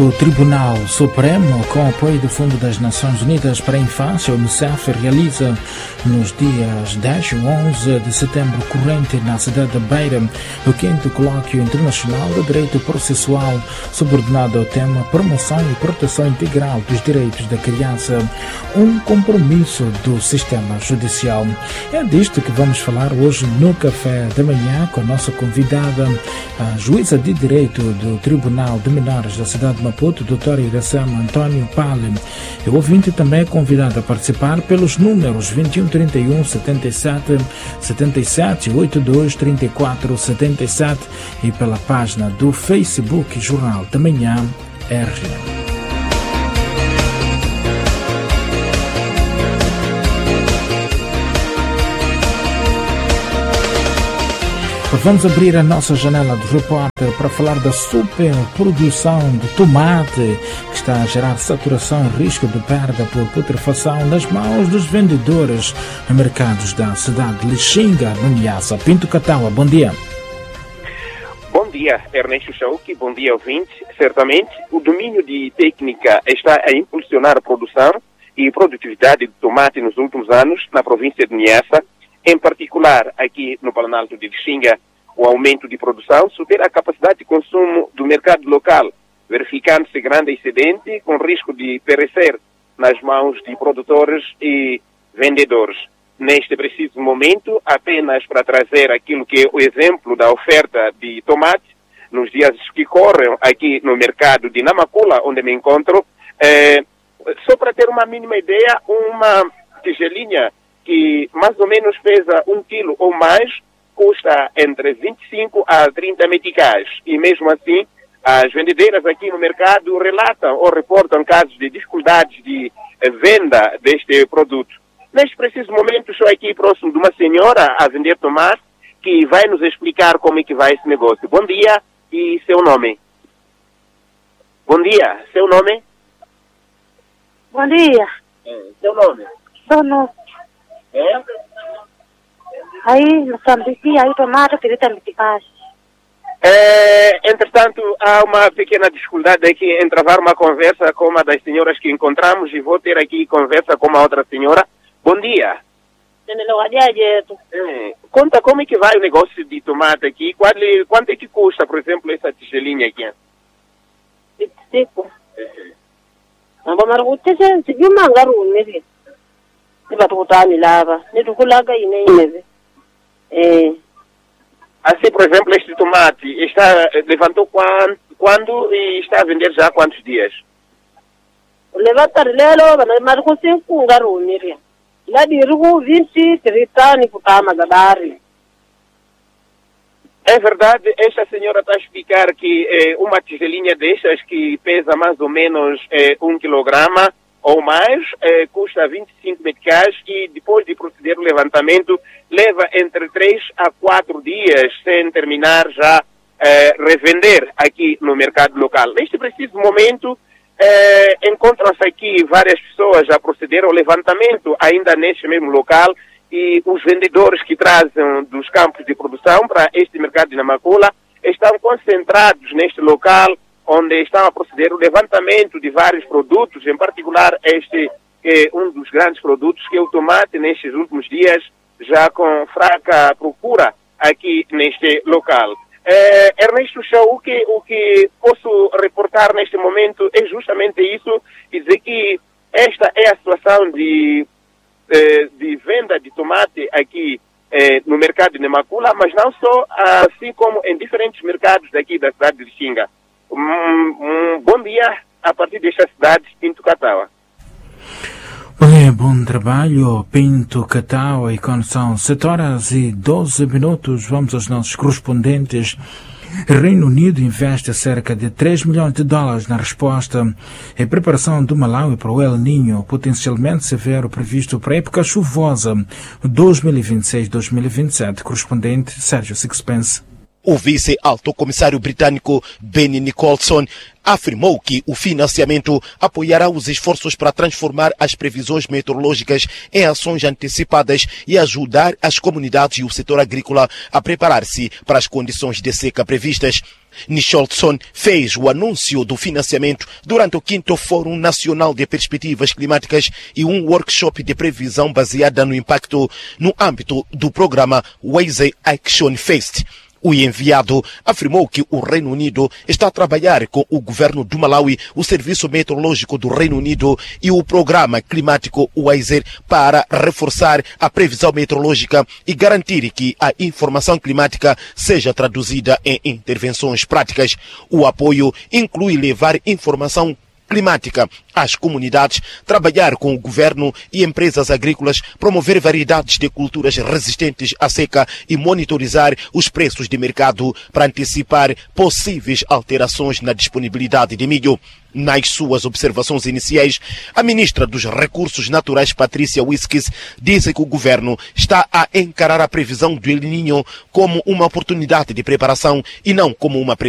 O Tribunal Supremo, com apoio do Fundo das Nações Unidas para a Infância, UNICEF, realiza nos dias 10 e 11 de setembro corrente na cidade de Beira o 5º Colóquio Internacional de Direito Processual, subordinado ao tema Promoção e Proteção Integral dos Direitos da Criança, um compromisso do sistema judicial. É disto que vamos falar hoje no Café da Manhã com a nossa convidada, a juíza de Direito do Tribunal de Menores da cidade de Maputo, doutora Iracema Antônio Pale. E o ouvinte também é convidado a participar pelos números 21 31 77 77 82 34 77 e pela página do Facebook Jornal da Manhã RGM. Vamos abrir a nossa janela do repórter para falar da superprodução de tomate que está a gerar saturação e risco de perda por putrefação nas mãos dos vendedores em mercados da cidade de Lixinga, no Niassa. Pinto Cataua, bom dia. Bom dia, Ernesto Chauque, bom dia, ouvintes. Certamente, o domínio de técnica está a impulsionar a produção e produtividade de tomate nos últimos anos na província de Niassa. Em particular, aqui no Planalto de Lixinga, o aumento de produção supera a capacidade de consumo do mercado local, verificando-se grande excedente com risco de perecer nas mãos de produtores e vendedores. Neste preciso momento, apenas para trazer aquilo que é o exemplo da oferta de tomate, nos dias que correm aqui no mercado de Namakula, onde me encontro, só para ter uma mínima ideia, uma tigelinha que mais ou menos pesa 1 quilo ou mais, custa entre 25 a 30 meticais. E mesmo assim, as vendedeiras aqui no mercado relatam ou reportam casos de dificuldades de venda deste produto. Neste preciso momento, estou aqui próximo de uma senhora a vender tomate, que vai nos explicar como é que vai esse negócio. Bom dia e seu nome? Bom dia, seu nome? Bom dia. Seu nome? Sono. Aí, Moçambique, aí tomate, 30 meticais. Entretanto, há uma pequena dificuldade aqui em travar uma conversa com uma das senhoras que encontramos e vou ter aqui conversa com uma outra senhora. Bom dia. Conta como é que vai o negócio de tomate aqui. Quanto é que custa, por exemplo, essa tigelinha aqui? 25. Mas margute se viu mangaru, né? Assim, por exemplo, este tomate levantou quando e está a vender já há quantos dias? Levantar lelo, mas com 5 garotos, lá de 20, 30 anos, É verdade, esta senhora está a explicar que uma tigelinha destas que pesa mais ou menos 1 quilograma ou mais, custa 25 meticais e depois de proceder o levantamento leva entre 3 a 4 dias sem terminar já revender aqui no mercado local. Neste preciso momento encontram-se aqui várias pessoas a proceder ao levantamento ainda neste mesmo local e os vendedores que trazem dos campos de produção para este mercado de Namakula estão concentrados neste local onde estão a proceder o levantamento de vários produtos, em particular este é um dos grandes produtos que é o tomate nestes últimos dias, já com fraca procura aqui neste local. Ernesto Chau, o que posso reportar neste momento é justamente isso, dizer que esta é a situação de venda de tomate aqui no mercado de Namakula, mas não só, assim como em diferentes mercados daqui da cidade de Lixinga. Bom dia a partir desta cidade, Pinto Cataua. Bom trabalho, Pinto Cataua, e quando são 7h12, vamos aos nossos correspondentes. Reino Unido investe cerca de 3 milhões de dólares na resposta e preparação do Malawi para o El Niño, potencialmente severo previsto para a época chuvosa 2026-2027. Correspondente Sérgio Sixpence. O vice-alto comissário britânico Benny Nicholson afirmou que o financiamento apoiará os esforços para transformar as previsões meteorológicas em ações antecipadas e ajudar as comunidades e o setor agrícola a preparar-se para as condições de seca previstas. Nicholson fez o anúncio do financiamento durante o 5º Fórum Nacional de Perspectivas Climáticas e um workshop de previsão baseada no impacto no âmbito do programa Waze Action Fest. O enviado afirmou que o Reino Unido está a trabalhar com o governo do Malawi, o Serviço Meteorológico do Reino Unido e o Programa Climático Waze para reforçar a previsão meteorológica e garantir que a informação climática seja traduzida em intervenções práticas. O apoio inclui levar informação climática às comunidades, trabalhar com o governo e empresas agrícolas, promover variedades de culturas resistentes à seca e monitorizar os preços de mercado para antecipar possíveis alterações na disponibilidade de milho. Nas suas observações iniciais, a ministra dos Recursos Naturais, Patrícia Whiskys, disse que o governo está a encarar a previsão do El Niño como uma oportunidade de preparação e não como uma previsão